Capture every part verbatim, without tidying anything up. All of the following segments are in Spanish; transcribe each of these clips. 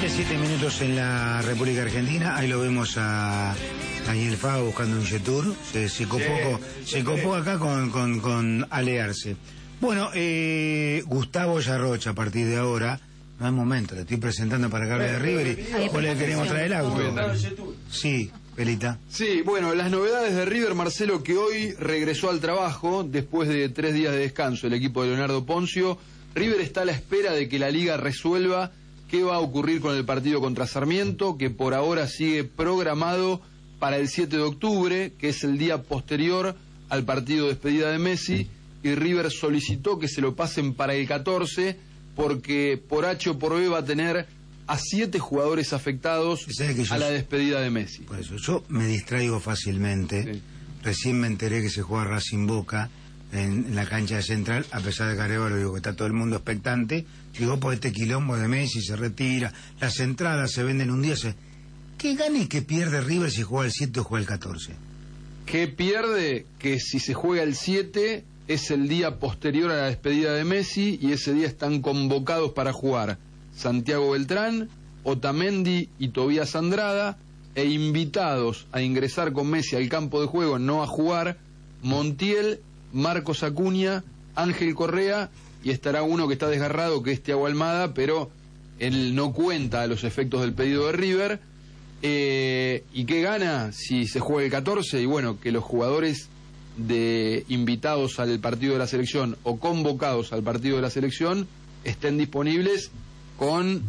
siete, siete minutos en la República Argentina. Ahí lo vemos a Daniel Fava buscando un Jetour. Se, se copó, sí, se copó acá con, con, con Alearse. Bueno, eh, Gustavo Yarrocha, a partir de ahora, no es momento, le estoy presentando para que hable de River y o le queremos traer el auto. Sí, Pelita. Sí, bueno, las novedades de River, Marcelo, que hoy regresó al trabajo después de tres días de descanso el equipo de Leonardo Poncio. River está a la espera de que la Liga resuelva qué va a ocurrir con el partido contra Sarmiento, que por ahora sigue programado para el siete de octubre, que es el día posterior al partido de despedida de Messi, y River solicitó que se lo pasen para el catorce, porque por H o por B va a tener a siete jugadores afectados a la despedida de Messi. Por eso, yo me distraigo fácilmente. Sí. Recién me enteré que se juega Racing Boca en, en la cancha de Central, a pesar de que Arevalo digo que está todo el mundo expectante. Digo, por este quilombo de Messi se retira, las entradas se venden un día. Se... ¿Qué gana y qué pierde River si juega el siete o juega el catorce? ¿Qué pierde? Que si se juega el siete es el día posterior a la despedida de Messi y ese día están convocados para jugar Santiago Beltrán, Otamendi y Tobías Andrada, e invitados a ingresar con Messi al campo de juego, no a jugar, Montiel, Marcos Acuña, Ángel Correa, y estará uno que está desgarrado, que es Thiago Almada, pero él no cuenta a los efectos del pedido de River. Eh, ¿Y qué gana si se juega el catorce? Y bueno, que los jugadores de invitados al partido de la selección o convocados al partido de la selección estén disponibles con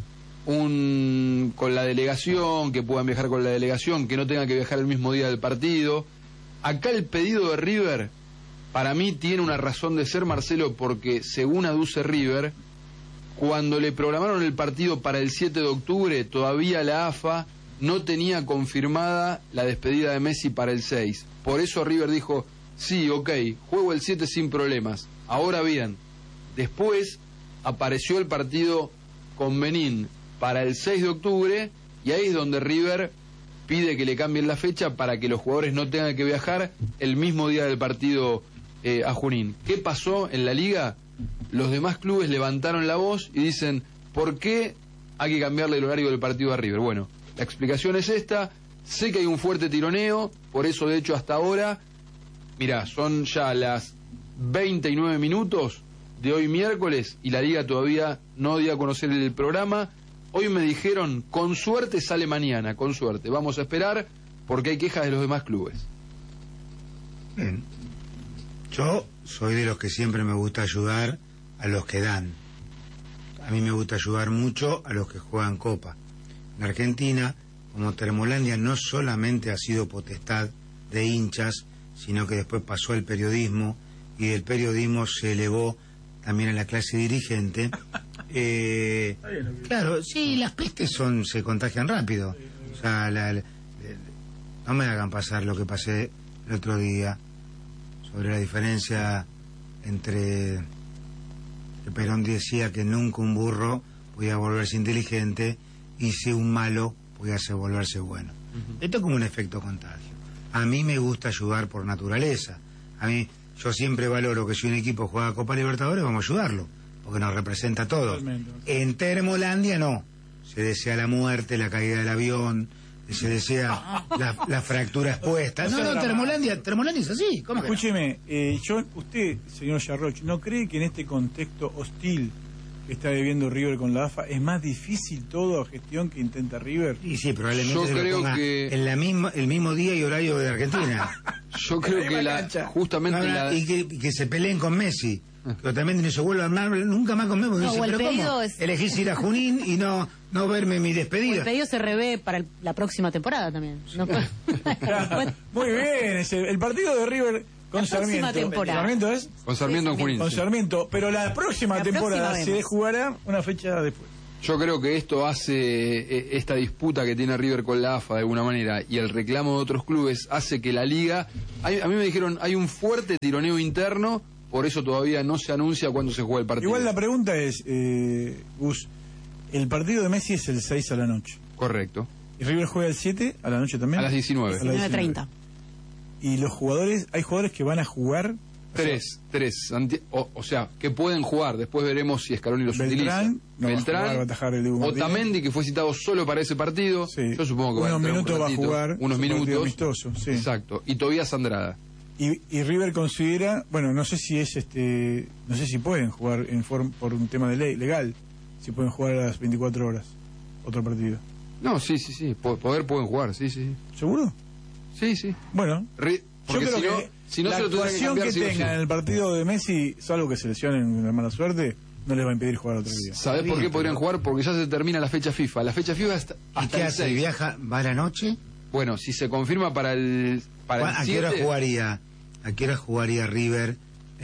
un con la delegación, que puedan viajar con la delegación, que no tengan que viajar el mismo día del partido. Acá el pedido de River para mí tiene una razón de ser, Marcelo, porque según aduce River, cuando le programaron el partido para el siete de octubre, todavía la A F A no tenía confirmada la despedida de Messi para el seis. Por eso River dijo, sí, ok, juego el siete sin problemas. Ahora bien, después apareció el partido con Benín para el seis de octubre y ahí es donde River pide que le cambien la fecha para que los jugadores no tengan que viajar el mismo día del partido eh, a Junín. ¿Qué pasó en la Liga? Los demás clubes levantaron la voz y dicen, ¿por qué hay que cambiarle el horario del partido a River? Bueno, la explicación es esta. Sé que hay un fuerte tironeo, por eso de hecho hasta ahora, mirá, son ya las veinte y nueve minutos de hoy miércoles y la Liga todavía no dio a conocer el programa. Hoy me dijeron, con suerte sale mañana, con suerte. Vamos a esperar porque hay quejas de los demás clubes. Bien. Yo soy de los que siempre me gusta ayudar a los que dan. A mí me gusta ayudar mucho a los que juegan Copa. En Argentina, como Termolandia no solamente ha sido potestad de hinchas, sino que después pasó al periodismo y del periodismo se elevó también a la clase dirigente. Eh, claro, sí, las pestes son se contagian rápido. O sea, la, la, la, no me hagan pasar lo que pasé el otro día sobre la diferencia entre que Perón decía que nunca un burro podía volverse inteligente y si un malo podía volverse bueno. Uh-huh. Esto es como un efecto contagio. A mí me gusta ayudar por naturaleza. A mí, yo siempre valoro que si un equipo juega Copa Libertadores, vamos a ayudarlo, porque nos representa a todos. Totalmente. En Termolandia no. Se desea la muerte, la caída del avión, se desea la, la fractura expuesta. No, no, Termolandia, Termolandia es así. ¿Cómo Escúcheme, eh, yo, usted, señor Yarroch, ¿no cree que en este contexto hostil que está viviendo River con la A F A es más difícil toda gestión que intenta River? Y sí, probablemente yo se creo lo ponga que en la misma, el mismo día y horario de Argentina. Yo creo que la, justamente no, la... y, que, y que se peleen con Messi, que también no se vuelva a armar nunca más con Messi, porque no, dice, pero ¿cómo? Es... elegís ir a Junín y no no verme mi despedida. O el pedido se revé para el, la próxima temporada también. No, muy bien, ese, el partido de River con la Sarmiento. Temporada. ¿Sarmiento es? Con Sarmiento en Junín. Con Sarmiento, pero la próxima la temporada próxima se jugará una fecha después. Yo creo que esto hace, eh, esta disputa que tiene River con la A F A de alguna manera y el reclamo de otros clubes hace que la Liga, hay, a mí me dijeron, hay un fuerte tironeo interno, por eso todavía no se anuncia cuándo se juega el partido. Igual la pregunta es, eh, Gus, el partido de Messi es el seis a la noche. Correcto. ¿Y River juega el siete a la noche también? A las diecinueve. diecinueve treinta. Y los jugadores, hay jugadores que van a jugar Tres, tres. Santi- O, o sea, que pueden jugar. Después veremos si Scaloni los Beltrán, utiliza. no va a Beltrán, jugar, va a atajar el Dibu Martínez. Otamendi, que fue citado solo para ese partido. Sí. Yo supongo que va a Unos entrar un minutos va a ratito. jugar, Unos su partido minutos. amistoso, sí. Exacto. Y Tobías Andrada. Y, y River considera, bueno, no sé si es este, no sé si pueden jugar en form, por un tema de ley legal, si pueden jugar a las veinticuatro horas otro partido. No, sí, sí, sí. Po- Poder pueden jugar, sí, sí. ¿Seguro? Sí, sí. Bueno, Ri- yo porque creo si no, que si no la se lo tendrán que actuación cambiar que sí o sí. tengan en el partido de Messi, salvo que se lesionen una mala suerte, no les va a impedir jugar otro día. ¿Sabés Bien, por qué podrían pero- jugar? Porque ya se termina la fecha FIFA. La fecha FIFA hasta, ¿Y hasta qué el hace? seis. ¿Viaja? ¿Va a la noche? Bueno, si se confirma para el para el ¿A qué hora siete, jugaría? ¿A qué hora jugaría River?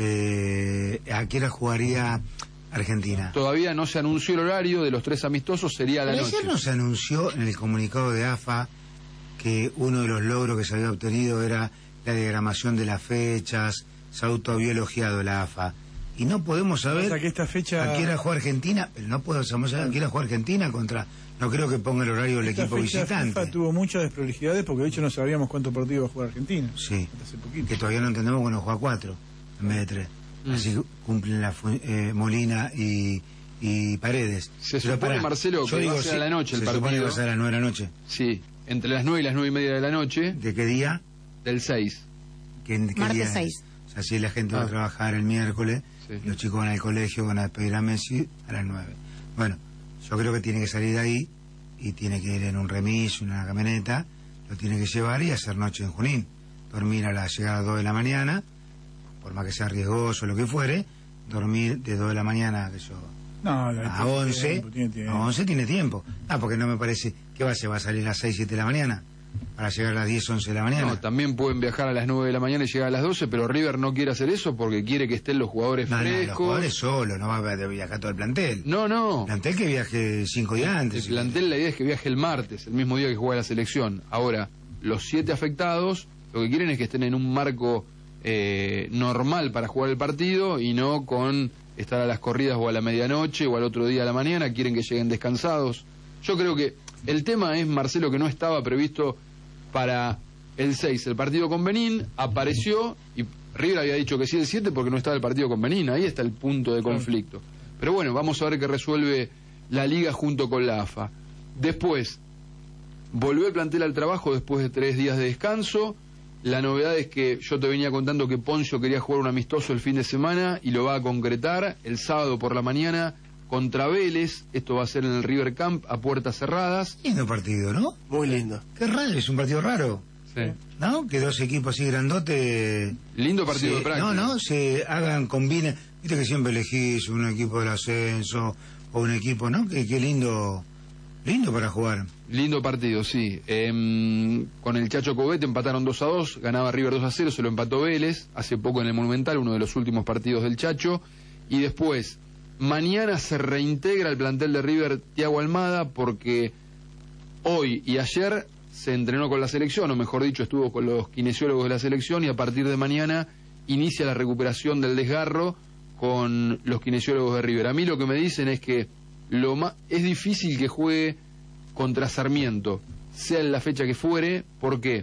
Eh, ¿A qué hora jugaría Argentina? todavía no se anunció el horario de los tres amistosos, sería a la Pero noche. ayer nos anunció en el comunicado de A F A que uno de los logros que se había obtenido era la diagramación de las fechas, se había elogiado la A F A. Y no podemos saber Pasa que esta fecha- a qué hora juega Argentina, pero no podemos saber a qué hora juega Argentina contra... No creo que ponga el horario del Esta equipo fecha visitante. FIFA tuvo muchas desprolijidades porque de hecho no sabíamos cuántos partidos va a jugar Argentina. Sí, Hasta hace poquito. que todavía no entendemos cuando juega cuatro en vez de tres. Mm. Así cumplen la fu- eh, Molina y, y Paredes. Se Pero supone, pará, Marcelo, yo que digo, va a ser a sí, la noche el se supone partido. que va a ser a las nueve de la noche. Sí, entre las nueve y las nueve y media de la noche ¿De qué día? del seis. ¿Qué, qué Martes día es? seis. O sea, si la gente va Ah. a trabajar el miércoles, Sí. los chicos van al colegio, van a despedir a Messi a las nueve. Bueno, yo creo que tiene que salir de ahí y tiene que ir en un remis, en una camioneta, lo tiene que llevar y hacer noche en Junín. Dormir a la llegada a las dos de la mañana, por más que sea riesgoso o lo que fuere, dormir de dos de la mañana, que yo... No, no, A tiene once, tiempo, tiene tiempo. a once tiene tiempo. Ah, porque no me parece que va, se va a salir a las seis, siete de la mañana para llegar a las diez, once de la mañana. No, también pueden viajar a las nueve de la mañana y llegar a las doce, pero River no quiere hacer eso porque quiere que estén los jugadores No, no, los frescos. jugadores solo, no va a viajar todo el plantel. No, no. El plantel que viaje cinco días El antes. plantel, la idea es que viaje el martes, el mismo día que juega la selección. Ahora, los siete afectados, lo que quieren es que estén en un marco eh, normal para jugar el partido y no con estar a las corridas o a la medianoche o al otro día a la mañana. Quieren que lleguen descansados. Yo creo que el tema es, Marcelo, que no estaba previsto para el seis el partido con Benín, apareció y River había dicho que sí el siete porque no estaba el partido con Benín. Ahí está el punto de conflicto. Pero bueno, vamos a ver qué resuelve la liga junto con la A F A. Después, volvió el plantel al trabajo después de tres días de descanso. La novedad es que yo te venía contando que Poncio quería jugar un amistoso el fin de semana y lo va a concretar el sábado por la mañana contra Vélez. Esto va a ser en el River Camp a puertas cerradas. Lindo partido, ¿no? Muy lindo. Qué raro, es un partido raro, Sí. ¿no? Que dos equipos así grandotes... Lindo partido se- de práctica. No, no, se hagan, combinen. Viste que siempre elegís un equipo del ascenso o un equipo, ¿no? Que qué lindo, lindo para jugar. Lindo partido, sí. Em, con el Chacho Cobete empataron dos a dos, ganaba River dos a cero, se lo empató Vélez, hace poco en el Monumental, uno de los últimos partidos del Chacho. Y después, mañana se reintegra el plantel de River Thiago Almada porque hoy y ayer se entrenó con la selección, o mejor dicho, estuvo con los kinesiólogos de la selección y a partir de mañana inicia la recuperación del desgarro con los kinesiólogos de River. A mí lo que me dicen es que lo más, es difícil que juegue contra Sarmiento, sea en la fecha que fuere. ¿Por qué?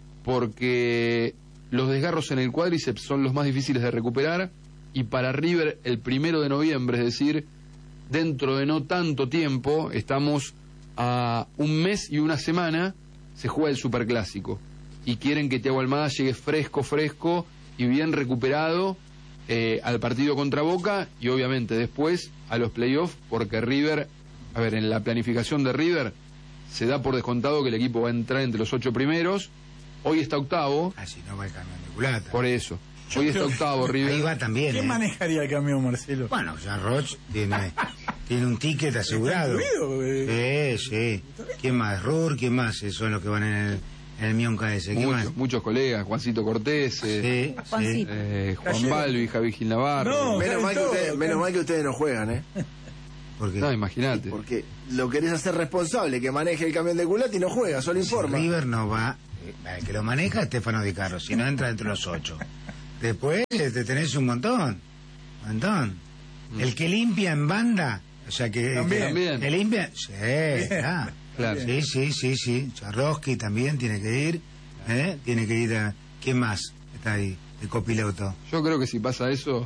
Porque los desgarros en el cuádriceps son los más difíciles de recuperar y para River el primero de noviembre, es decir, dentro de no tanto tiempo, estamos a un mes y una semana, se juega el Superclásico y quieren que Thiago Almada llegue fresco, fresco y bien recuperado eh, al partido contra Boca y obviamente después a los playoffs, porque River, a ver, en la planificación de River se da por descontado que el equipo va a entrar entre los ocho primeros. Hoy está octavo, Así no va el camión de culata. por eso. Hoy está creo que octavo River. Ahí va también, ¿Quién ¿eh? manejaría el camión, Marcelo? Bueno, ya Roch tiene, tiene un ticket asegurado. incluido, eh. Sí, sí. ¿Quién más? Rur, ¿quién más? Son los que van en el, en el Mionca ese. ¿Quién más? Muchos, muchos colegas, Juancito Cortés, eh, Sí, sí. Juancito. eh, Juan Gallego. Balbi, Javi Gil Navarro. No, Menos caen mal, que todos, ustedes, menos caen- mal que ustedes no juegan, ¿eh? Porque No, imagínate. Porque lo querés hacer responsable, que maneje el camión de culata y no juega, solo informa. River no va... eh, El que lo maneja es Stefano Di Carlo, si no entra entre los ocho. Después te tenés un montón. Un montón. El que limpia en banda, o sea que... También. que- También. que limpia... Sí, ah. Claro. Sí, sí, sí, sí. Charrosky también tiene que ir. ¿eh? Tiene que ir a... ¿Quién más está ahí? de copiloto. Yo creo que si pasa eso,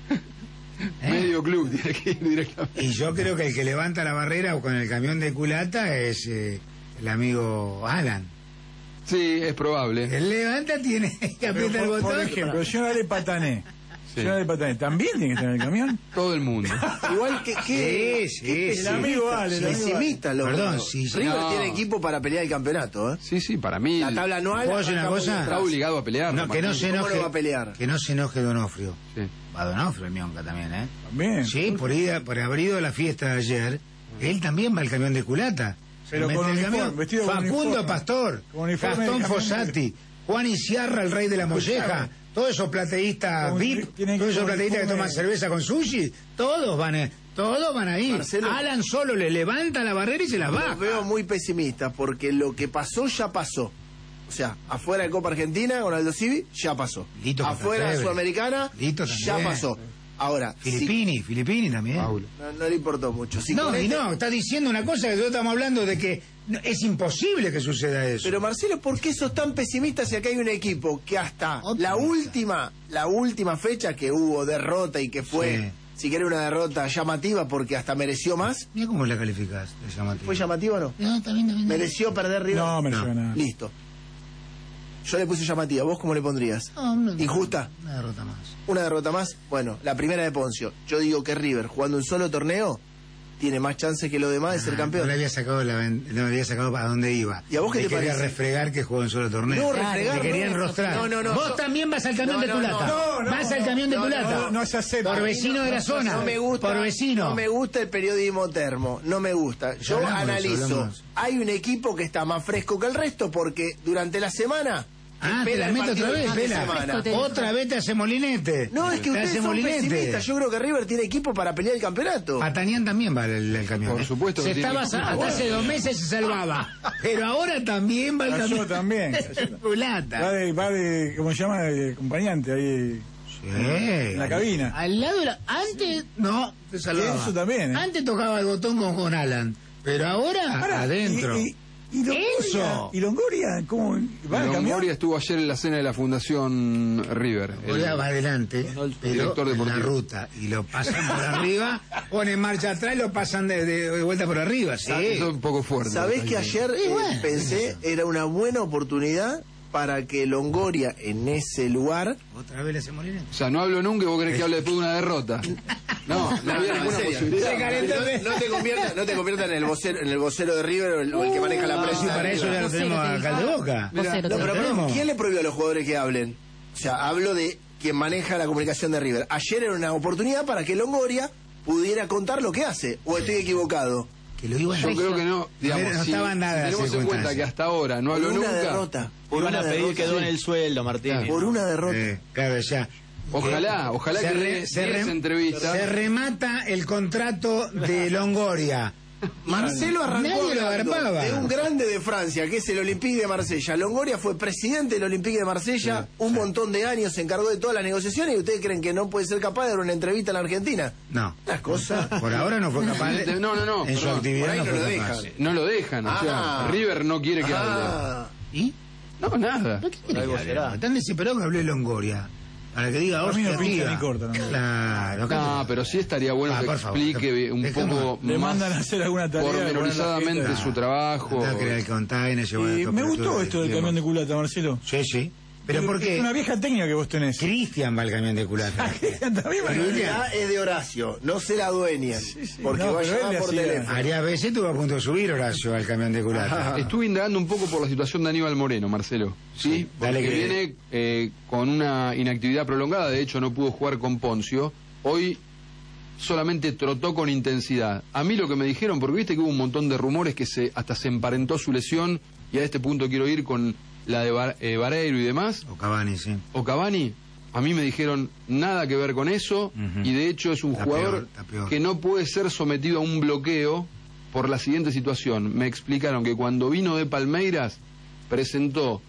¿Eh? medio club tiene que ir directamente. Y yo creo que el que levanta la barrera con el camión de culata es eh, el amigo Alan. Sí, es probable. Él levanta, tiene que Pero apretar el por, botón. por ejemplo, señor Ale Patané. Sí. Señor Ale Patané, ¿también tiene que estar en el camión? Todo el mundo. Igual que... que Sí, sí, que sí. El amigo Ale, el amigo Ale. pesimista, lo Perdón, sí, sí. River No. tiene equipo para pelear el campeonato, ¿eh? Sí, sí, para mí La tabla anual... ¿Puedo decir una arrancamos cosa? de está atrás. obligado a pelear. No, que no se ¿Cómo enoje. no va a pelear? Que no se enoje Donofrio. Sí. Va Donofrio el Mionca también, ¿eh? También. Sí, por, ir, por haber ido a la fiesta de ayer, él también va al camión de culata. Pero Se con mete en el uniforme, camión. vestido con Facundo uniforme. Pastor, Con uniforme de Gastón camión de- Fossati, Juan Isiarra, el rey de la molleja, todos esos plateístas Con- V I P, tienen todos esos con plateístas que uniforme- toman cerveza con sushi, todos van a, todos van a ir. Marcelo- Alan solo le levanta la barrera y se la baja. Los veo muy pesimistas porque lo que pasó ya pasó. O sea, afuera de Copa Argentina con Aldo Civi, ya pasó. Lito Afuera de Contreras. Sudamericana, Lito ya también. pasó. Ahora, si- Filippini, Filippini también. Paulo. no, no le importó mucho. Si No, con y este- no, está diciendo una cosa que nosotros estamos hablando de que no, es imposible que suceda eso. Pero Marcelo, ¿por qué sos tan pesimista si acá hay un equipo que hasta Optimista. la última, la última fecha que hubo derrota y que fue, Sí. si querés, una derrota llamativa porque hasta mereció más? Mira cómo la calificás, de llamativo. ¿Fue llamativa o no? No, está bien, está bien. ¿Mereció perder River? No, me No. suena. Listo. Yo le puse llamativa. ¿Vos cómo le pondrías? No, no, no. ¿Injusta? Una derrota más. Una derrota más. Bueno, la primera de Poncio. Yo digo que River, jugando un solo torneo, tiene más chances que los demás de ser Ah, campeón. No le había sacado, la, ven- no le había sacado para dónde iba. ¿Y a vos qué Le te quería parece? refregar que jugó en solo torneo. No, Claro. refregar. Te quería no. enrostrar. No, no, no. Vos yo- también vas al camión No, de no, culata. no, no, vas al camión de no, culata. no, no se acepta. Por vecino de la zona. No me gusta. Por vecino. No me gusta el periodismo termo. No me gusta. Yo hablamos de eso, analizo. hablamos. Hay un equipo que está más fresco que el resto porque durante la semana. Ah, te pela la el meto partido otra vez, del fin de pela. semana. Te- Otra vez te hace molinete. No, es que Te ustedes hace son molinete. pesimistas. Yo creo que River tiene equipo para pelear el campeonato. Patanián también va el, el camión. Por ¿eh? supuesto Se que tiene estaba que- sa- hasta hace dos meses se salvaba. Pero ahora también va el Cayó camión. también. de Va culata. de, va de, ¿cómo se llama? De acompañante ahí. Sí. En la cabina. Al lado de la... Antes, no, te salvaba. Eso también, ¿eh? Antes tocaba el botón con, con Alan. Pero ahora, Pará, adentro. Y, y, y Longoria, Eso. ¿Y Longoria? ¿Cómo? ¿Va al camión? Longoria estuvo ayer en la cena de la Fundación River. El- Ahora va adelante, pero director en la deportivo. ruta, y lo pasan por arriba, ponen marcha atrás y lo pasan de, de- de vuelta por arriba, sí. Eso es un poco fuerte. ¿Sabés que ayer Y eh, bueno, pensé era una buena oportunidad para que Longoria en ese lugar... Otra vez le hacemos molinete. O sea, no hablo nunca y vos querés que hable después de una derrota. No, no había en ninguna serio. posibilidad. Se calentó. No, no te conviertas no te conviertas en el vocero en el vocero de River o el, o el que maneja la Ah, prensa. sí, para de eso River. ya lo Vocero, tenemos te acá digo. de boca. Vocero, No, te pero digo. perdón, tenemos. ¿quién le prohibió a los jugadores que hablen? O sea, hablo de quien maneja la comunicación de River. Ayer era una oportunidad para que Longoria pudiera contar lo que hace. ¿O estoy equivocado? Que lo iban Yo creo que no, digamos, no si, estaban nada si las tenemos en cuenta circunstancias. que hasta ahora no Por habló una nunca, derrota. Por Iban una a pedir derrota. que donen el sueldo, Martín. Claro. Por una derrota. Eh, claro, ya. ojalá, ojalá Se que re- dé se diez re- entrevistas. Se remata el contrato de Longoria. Marcelo arrancó Nadie lo hablando agarpaba. de un grande de Francia, que es el Olympique de Marsella. Longoria fue presidente del Olympique de Marsella un montón de años, se encargó de todas las negociaciones y ustedes creen que no puede ser capaz de dar una entrevista en la Argentina. No. Las cosas. Por ahora no fue capaz de... No, no, no, En su perdón, actividad por ahí no no fue lo capaz. dejan. No lo dejan, o sea, Ah. River no quiere que hable. Ah, ¿Y? No, nada. ¿Pero qué quiere algo que hable? será. Están desesperados que hable Longoria. Para que diga, A mí no hostia, pincha diga. ni corta, no. Claro. No, cállate. pero sí estaría bueno Ah, que por favor, explique un dejemos- poco Le más mandan a hacer alguna tarea. pormenorizadamente poner la su trabajo. Andá a crear el container, llevar Y la me temperatura gustó de- esto del y camión de demás. culata, Marcelo. Sí, sí. Pero ¿por Es qué? una vieja técnica que vos tenés. Cristian va al camión de culata. También va a- en realidad es de Horacio, no se la dueñan. Porque No, va a pero él llamar le por hacía- teléfono. Varias veces estuvo a punto de subir Horacio al camión de culata. Estuve indagando un poco por la situación de Aníbal Moreno, Marcelo. Sí, Sí, dale porque que- viene eh, con una inactividad prolongada, de hecho no pudo jugar con Poncio. Hoy solamente trotó con intensidad. A mí lo que me dijeron, porque viste que hubo un montón de rumores que se hasta se emparentó su lesión, y a este punto quiero ir con la de Bar- eh, Vareiro y demás, O Cavani, sí. o Cavani, a mí me dijeron nada que ver con eso, Ujú. y de hecho es un Está jugador peor, está peor. que no puede ser sometido a un bloqueo por la siguiente situación. Me explicaron que cuando vino de Palmeiras presentó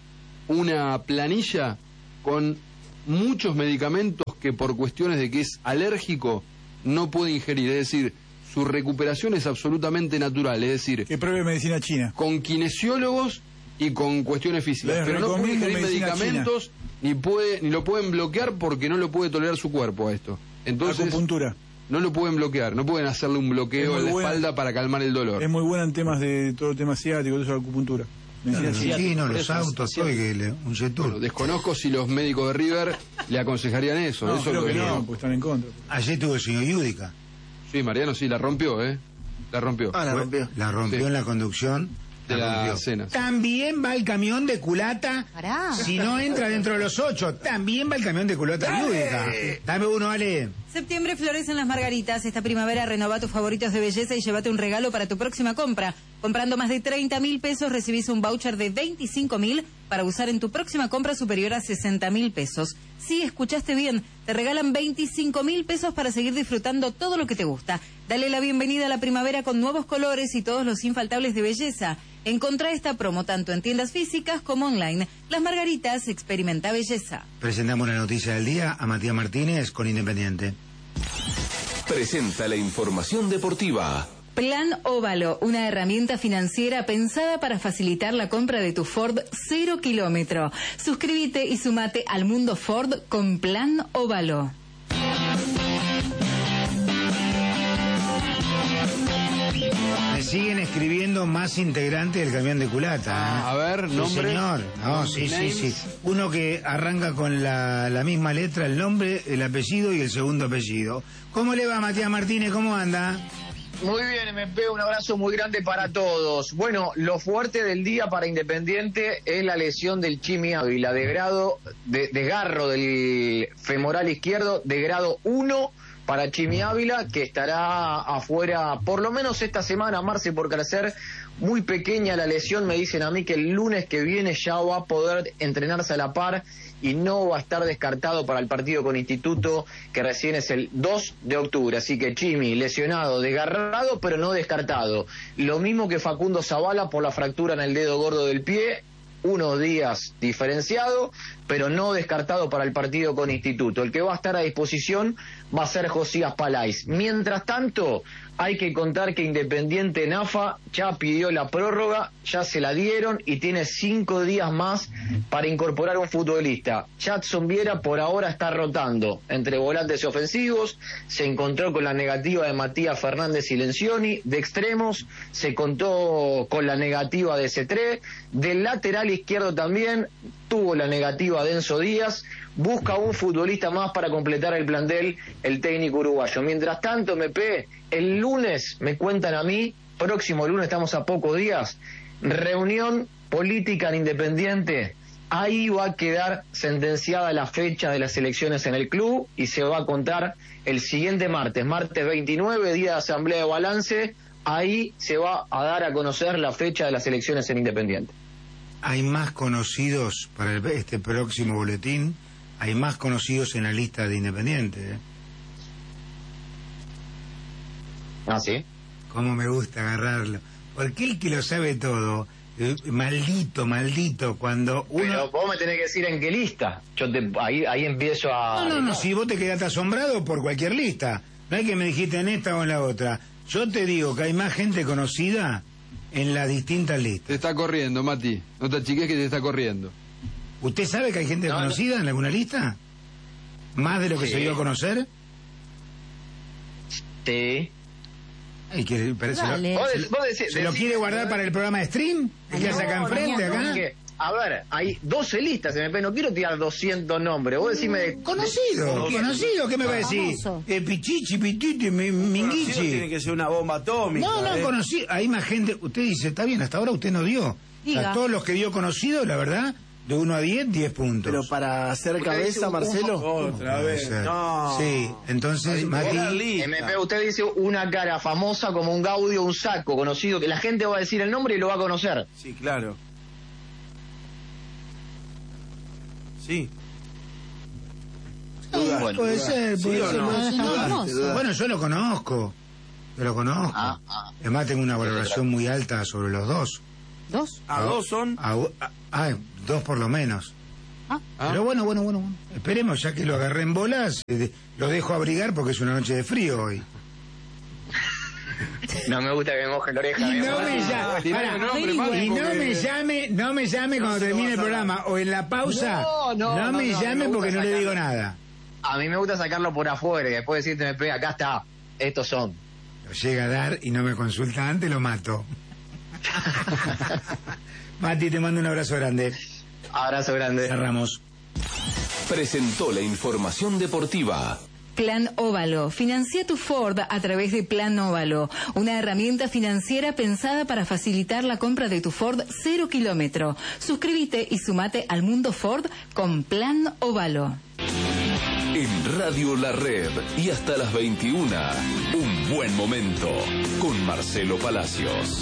una planilla con muchos medicamentos que por cuestiones de que es alérgico no puede ingerir, es decir, su recuperación es absolutamente natural, es decir, Que pruebe medicina china. con kinesiólogos y con cuestiones físicas, Les pero no puede recomiendo ingerir medicina medicamentos ni puede ni lo pueden bloquear porque no lo puede tolerar su cuerpo a esto. Entonces, acupuntura. No lo pueden bloquear, no pueden hacerle un bloqueo en la buena, espalda para calmar el dolor. Es muy buena en temas de todo el tema asiático, todo eso de acupuntura. No, los chinos, los autos, todo, que le, un jetur. Bueno, desconozco si los médicos de River le aconsejarían eso. No, eso creo es lo que que no, porque están en contra. Ayer tuvo el señor Yudica. Sí, Mariano sí, la rompió, ¿eh? La rompió. Ah, la rompió. La rompió Sí. en la conducción. De la la rompió. cena. También va el camión de culata. Pará. Si no entra dentro de los ocho, también va el camión de culata Yudica. Dame uno, Ale. Septiembre florecen las margaritas. Esta primavera renova tus favoritos de belleza y llévate un regalo para tu próxima compra. Comprando más de treinta mil pesos recibís un voucher de veinticinco mil para usar en tu próxima compra superior a sesenta mil pesos. Sí, escuchaste bien, te regalan veinticinco mil pesos para seguir disfrutando todo lo que te gusta. Dale la bienvenida a la primavera con nuevos colores y todos los infaltables de belleza. Encontrá esta promo tanto en tiendas físicas como online. Las Margaritas, experimenta belleza. Presentamos la noticia del día a Matías Martínez con Independiente. Presenta la información deportiva. Plan Óvalo, una herramienta financiera pensada para facilitar la compra de tu Ford cero kilómetro. Suscríbete y sumate al mundo Ford con Plan Óvalo. Me siguen escribiendo más integrantes del camión de culata. ¿eh? Ah, a ver, Sí, nombre. señor. No, sí, sí, sí. Uno que arranca con la, la misma letra, el nombre, el apellido y el segundo apellido. ¿Cómo le va, Matías Martínez? ¿Cómo anda? Muy bien, M P, un abrazo muy grande para todos. Bueno, lo fuerte del día para Independiente es la lesión del Chimi Ávila, de grado, de desgarro del femoral izquierdo, de grado uno para Chimi Ávila, que estará afuera por lo menos esta semana, Marce, porque al ser muy pequeña la lesión, me dicen a mí que el lunes que viene ya va a poder entrenarse a la par y no va a estar descartado para el partido con Instituto, que recién es el dos de octubre. Así que Chimi, lesionado, desgarrado, pero no descartado. Lo mismo que Facundo Zavala por la fractura en el dedo gordo del pie, unos días diferenciado, pero no descartado para el partido con Instituto. El que va a estar a disposición va a ser Josías Palais. Mientras tanto, hay que contar que Independiente en A F A ya pidió la prórroga, ya se la dieron y tiene cinco días más para incorporar un futbolista. Jadson Viera por ahora está rotando entre volantes ofensivos, se encontró con la negativa de Matías Fernández y Lencioni, de extremos se contó con la negativa de Cetré, del lateral izquierdo también tuvo la negativa de Enzo Díaz, busca un futbolista más para completar el plantel el técnico uruguayo. Mientras tanto, M P, el lunes, me cuentan a mí, próximo lunes, estamos a pocos días, reunión política en Independiente, ahí va a quedar sentenciada la fecha de las elecciones en el club y se va a contar el siguiente martes, martes veintinueve, día de asamblea de balance, ahí se va a dar a conocer la fecha de las elecciones en Independiente. Hay más conocidos para el- este próximo boletín, hay más conocidos en la lista de Independiente. ¿eh? ¿Ah, sí? Cómo me gusta agarrarlo. Porque el que lo sabe todo, eh, maldito, maldito, cuando uno... Pero vos me tenés que decir en qué lista. Yo te, ahí, ahí empiezo a... No, no, no, si vos te quedaste asombrado por cualquier lista. No hay que me dijiste en esta o en la otra. Yo te digo que hay más gente conocida en las distintas listas. Te está corriendo, Mati. No te achiques que te está corriendo. ¿Usted sabe que hay gente No, no. conocida en alguna lista? ¿Más de lo que Sí. se dio a conocer? Sí. Ay, que, pero se lo, Dale. Vos, de- vos decís- ¿se lo decís- quiere guardar para el programa de stream? ¿El que No, hace acá no, enfrente, no, acá? Que, a ver, hay doce listas, M P, no quiero tirar doscientos nombres. Vos decime de... Conocido, de- conocido, ¿qué me va a decir? Famoso. Eh, Pichichi, Pititi, Mi- Conocido Minguichi. tiene que ser una bomba atómica. No, no, ¿eh? conocido. Hay más gente. Usted dice, está bien, hasta ahora usted no dio. O sea, Diga. todos los que dio conocido, la verdad, de uno a diez, diez puntos. Pero para hacer cabeza, Marcelo. Otra Puede vez. ser. No. Sí, entonces, Mati, M P, usted dice una cara famosa como un Gaudio, un Saco, conocido, que la gente va a decir el nombre y lo va a conocer. Sí, claro. Sí. Bueno, puede ser, puede ¿Sí o ser, no? puede ser. No, no, famoso. Bueno, yo lo conozco. Yo lo conozco. Ah, ah. Además, tengo una valoración muy alta sobre los dos. ¿Dos? A dos son. A- a- ah, dos por lo menos. Ah. Pero bueno, bueno, bueno, bueno. Esperemos, ya que lo agarré en bolas, eh, de- lo dejo abrigar porque es una noche de frío hoy. No me gusta que me mojen la oreja. Y mi no amor. me llame, Tirá pará, el nombre, y Mati, no porque- me llame, no me llame cuando termine el programa o en la pausa. No, no, no no, me no, llame me gusta porque no le sacarlo. digo nada. A mí me gusta sacarlo por afuera y después decirte, me pega, acá está, estos son. Lo llega a dar y no me consulta antes, lo mato. Mati, te mando un abrazo grande. Abrazo grande. Cerramos. Presentó la información deportiva. Plan Óvalo. Financia tu Ford a través de Plan Óvalo, una herramienta financiera pensada para facilitar la compra de tu Ford cero kilómetro. Suscríbete y sumate al mundo Ford con Plan Óvalo. En Radio La Red y hasta las veintiuna, un buen momento con Marcelo Palacios.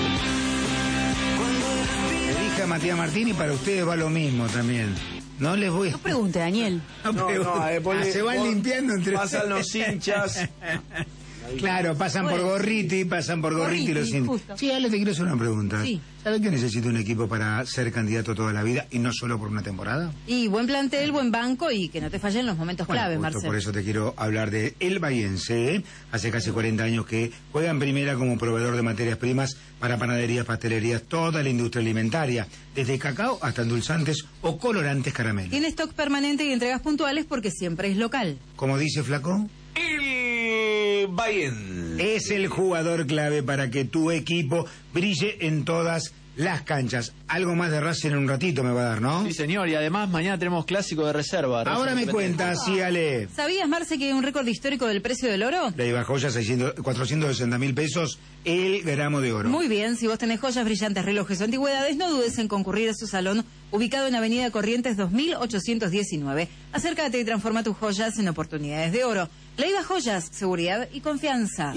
Elija a Matías Martini, para ustedes va lo mismo también. No les voy a... No pregunte, Daniel. No, No, pregunto. no, eh, ponle- Ah, se van pon- limpiando entre pasan los hinchas. Claro, pasan por Gorriti, pasan por Gorriti, Gorriti, los hinchas. justo. Sí, Ale, te quiero hacer una pregunta. Sí. ¿Sabes que necesito un equipo para ser candidato toda la vida y no solo por una temporada? Y buen plantel, buen banco y que no te fallen los momentos Bueno, clave, justo Marcelo. por eso te quiero hablar de El Bahiense, ¿eh? Hace casi cuarenta años que juega en primera como proveedor de materias primas para panaderías, pastelerías, toda la industria alimentaria, desde cacao hasta endulzantes o colorantes caramelos. Tiene stock permanente y entregas puntuales porque siempre es local. Como dice Flaco, El Bayern. es el jugador clave para que tu equipo brille en todas las canchas. Algo más de Racing en un ratito me va a dar, ¿no? Sí, señor, y además mañana tenemos clásico de reserva. Ahora me Racing cuentas, sí, Ale. ¿Sabías, Marce, que hay un récord histórico del precio del oro? Le iba joya seiscientos, cuatrocientos sesenta mil pesos el gramo de oro. Muy bien, si vos tenés joyas, brillantes, relojes o antigüedades, no dudes en concurrir a su salón, ubicado en Avenida Corrientes dos mil ochocientos diecinueve. Acércate y transforma tus joyas en oportunidades de oro. Leiva Joyas, seguridad y confianza.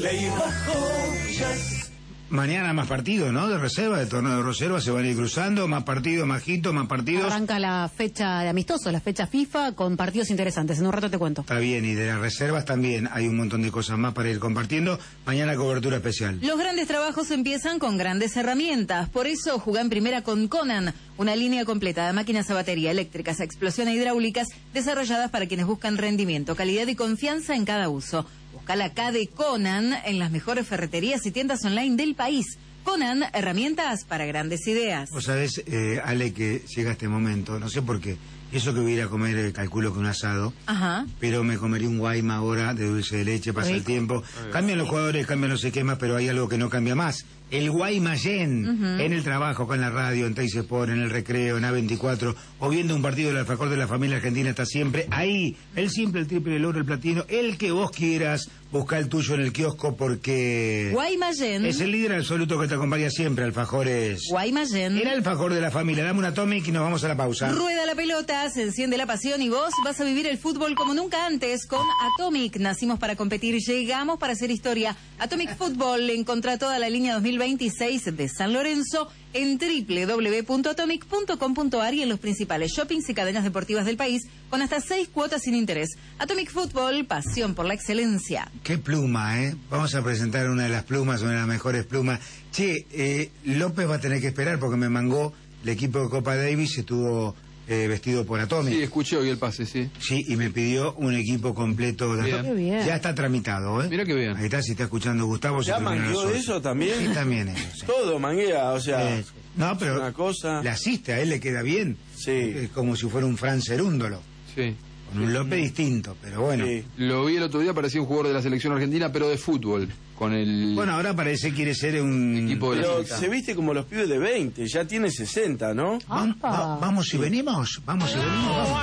Mañana más partidos, ¿no? De reserva, de torneo de reserva, se van a ir cruzando, más partidos, más hitos, más partidos. Arranca la fecha de amistosos, la fecha FIFA, con partidos interesantes. En un rato te cuento. Está bien, y de las reservas también hay un montón de cosas más para ir compartiendo. Mañana cobertura especial. Los grandes trabajos empiezan con grandes herramientas. Por eso jugá en primera con Conan, una línea completa de máquinas a batería, eléctricas, a explosión e hidráulicas, desarrolladas para quienes buscan rendimiento, calidad y confianza en cada uso. Busca la K de Conan en las mejores ferreterías y tiendas online del país. Conan, herramientas para grandes ideas. Vos sabés, eh, Ale, que llega este momento, no sé por qué, eso que voy a ir a comer, eh, calculo que un asado, Ajá. pero me comería un guayma ahora de dulce de leche, pasa el Rico. tiempo. Cambian los jugadores, cambian los esquemas, pero hay algo que no cambia más. El Guaymallén, Ujú. en el trabajo, con la radio, en Teis Sport, en el recreo, en A veinticuatro, o viendo un partido del alfajor de la familia argentina, está siempre ahí. El simple, el triple, el oro, el platino, el que vos quieras, busca el tuyo en el kiosco porque... Guaymallén. Es el líder absoluto que te acompaña siempre, alfajores. Guaymallén. El alfajor de la familia. Dame una Atomic y nos vamos a la pausa. Rueda la pelota, se enciende la pasión y vos vas a vivir el fútbol como nunca antes con Atomic. Nacimos para competir, llegamos para hacer historia. Atomic Fútbol, encontrá toda la línea dos mil veintiséis de San Lorenzo en doble u doble u doble u punto atomic punto com punto a r y en los principales shoppings y cadenas deportivas del país con hasta seis cuotas sin interés. Atomic Fútbol, pasión por la excelencia. Qué pluma, ¿eh? Vamos a presentar una de las plumas, una de las mejores plumas. Che, eh, López va a tener que esperar porque me mangó el equipo de Copa Davis, estuvo eh, vestido por Atomic. Sí, escuché hoy el pase, sí. Sí, y me pidió un equipo completo de Bien. Atomic. Qué bien. Ya está tramitado, ¿eh? Mira qué bien. Ahí está, si está escuchando Gustavo. ¿Ya se termina mangueó las de ocho. eso también? Sí, también eso, sí. Todo manguea, o sea. Eh, no, pero una cosa. le asiste, a él le queda bien. Sí. Es como si fuera un Fran Cerúndolo, Sí. con un López distinto, pero bueno. Sí. Lo vi el otro día, parecía un jugador de la selección argentina, pero de fútbol. Con el Bueno, ahora parece que quiere ser un equipo de la Pero selección. se viste como los pibes de veinte, ya tiene sesenta, ¿no? Vam- Apa. va- vamos y venimos, vamos y venimos, vamos.